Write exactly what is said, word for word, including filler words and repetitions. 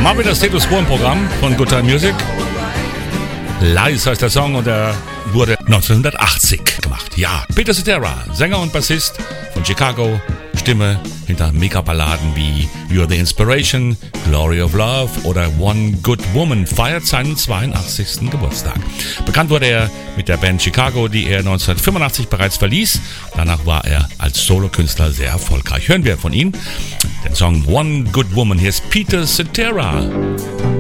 Mal wieder Status Quo im Programm von Good Time Music. Lies heißt der Song und er wurde neunzehnhundertachtzig gemacht. Ja, Peter Cetera, Sänger und Bassist von Chicago, Stimme hinter Mega-Balladen wie You're the Inspiration, Glory of Love oder One Good Woman, feiert seinen zweiundachtzigsten Geburtstag. Bekannt wurde er mit der Band Chicago, die er neunzehnhundertfünfundachtzig bereits verließ. Danach war er als Solokünstler sehr erfolgreich. Hören wir von ihm den Song One Good Woman. Hier ist Peter Cetera.